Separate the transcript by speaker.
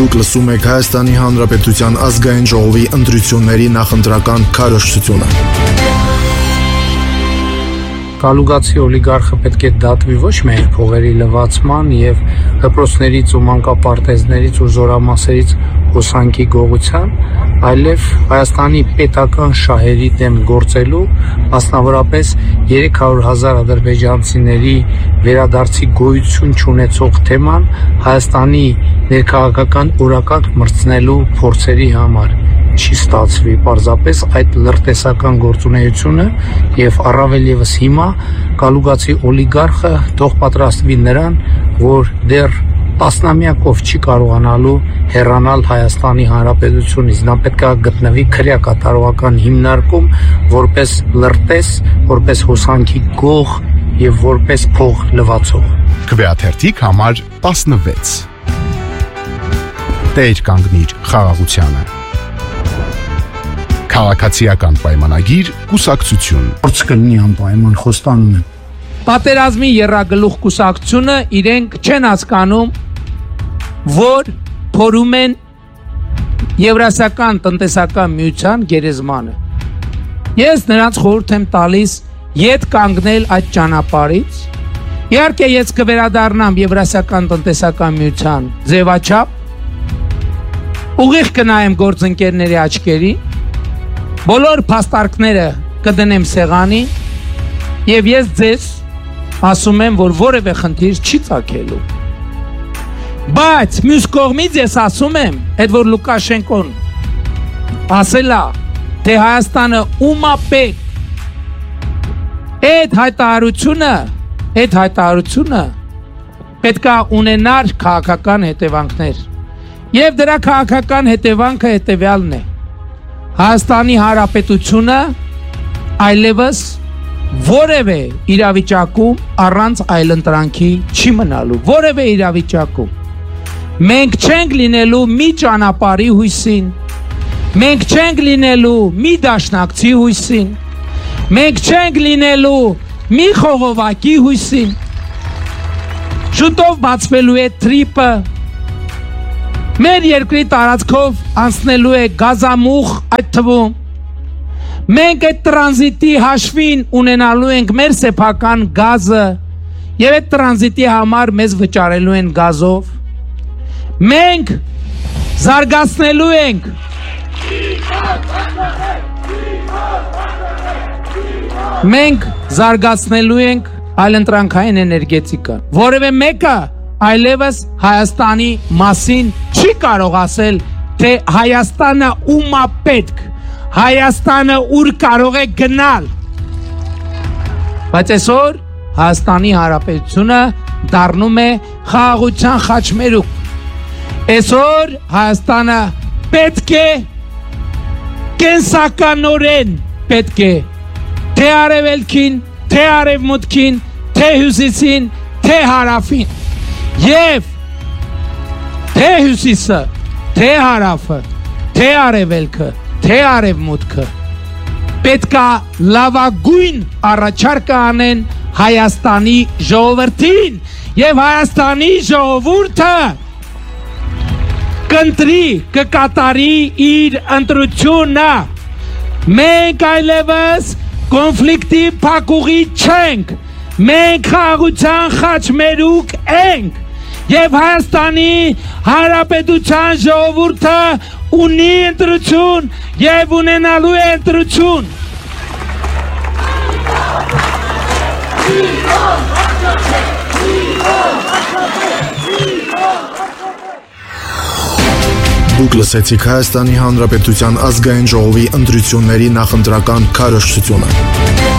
Speaker 1: Դուք լսում եք Հայաստանի Հանրապետության ազգային ժողովի ընտրությունների նախընտրական քարոզչությունը։
Speaker 2: Կալուգացի օլիգարխը պետք է դատվի ոչ միայն փողերի լվացման եւ դպրոցներից ու մանկապարտեզներից ու զորամասերից հոսանքի գողության, այլև Հայաստանի պետական շահերի դեմ գործելու, մասնավորապես 300,000 ադրբեջանցիների վերադարձի գոյություն չունեցող թեման Հայաստանի ներքաղաքական օրակարգ մրցնելու փորձերի համար չի ստացվի պարզապես այդ լրտեսական գործունեությունը եւ առավել եւս հիմա կալուգացի օլիգարխը թող պատրաստվի նրան, որ դեռ տասնամյակով չի կարողանալու հեռանալ Հայաստանի Հանրապետությունից։ Նա պետք է գտնվի քրեակատարողական հիմնարկում որպես լրտես, որպես հոսանքի գող եւ որպես փող լվացող։
Speaker 3: Քվեաթերթիկ համար 16 Տեր կանգնիր խաղաղությանը։ Քաղաքացիական պայմանագիր կուսակցություն։
Speaker 2: Փորձ կլինի անպայման խոստանում եմ։ Պատերազմի եռագլուխ կուսակցությունը իրենք չեն հասկանում, որ փորում են Եվրասիական տնտեսական միության գերեզմանը։ Ես նրանց խորհուրդ եմ տալիս ետ կանգնել այդ ճանապարհից։ Իհարկե ես կվերադառնամ Եվրասիական տնտեսական միության ձևաչափ, ուղիղ կնայեմ գործընկերների աչքերի, բոլոր փաստարկները կդնեմ սեղանի եւ ես ձեզ ասում եմ, որ որևէ խնդիր չի ցակելու։ Բայց մյուս կողմից ես ասում եմ, այդ որ Լուկաշենկոն ասելա, թե Հայաստանը ումա պետք, այդ հայտարարությունը պետք է ունենար քաղաքական հետևանքներ։ Եվ դրա քաղաքական հետևանքը հետևյալն է. Հայաստանի Հանրապետությունը այլևս որևէ իրավիճակում առանց այլընտրանքի չի մնալու, որևէ իրավիճակում։ Մենք չենք լինելու մի ճանապարհի հույսին, մենք չենք լինելու մի դաշնակցի հույսին, մենք չենք լինելու մի խողովակի հույսին։ Շուտով բացվելու է թրիպը, մեր երկրի տարածքով անցնելու է գազամուղ այդ թվում։ Մենք այդ տրանզիտի հաշվին ունենալու ենք մեր սեփական գազը եւ այդ տրանզիտի համար մեզ վճարելու են գազով։ Մենք զարգացնելու ենք այլընտրանքային էներգետիկան։ Որևէ մեկը այլևս Հայաստանի մասին չի կարող ասել, թե Հայաստանը ումա պետք, Հայաստանը ուր կարող է գնալ։ Բայց այսօր Հայաստանի Հանրապետությունը դառնում է խաղաղության խաչմերուկ։ Այսօր Հայաստանը պետք է կենսականորեն պետք է թե արևելքին, թե արևմուտքին, թե հյուսիսին, թե հարավին եւ թե հյուսիսը, թե հարավը, թե արևելքը, թե արևմուտքը պետքա լավագույն առաջարկը անեն Հայաստանի ժողովրդին եւ Հայաստանի ժողովուրդը կընտրի, կկատարի իր ընտրությունը։ Մենք այլևս կոնֆլիկտի փակուղի չենք, մենք խաղաղության խաչմերուկ ենք եւ Հայաստանի Հանրապետության ժողովուրդը ունի ընտրություն եւ ունենալու է ընտրություն։
Speaker 1: Դուք լսեցիք Հայաստանի Հանրապետության ազգային ժողովի ընտրությունների նախընտրական քարոզչությունը։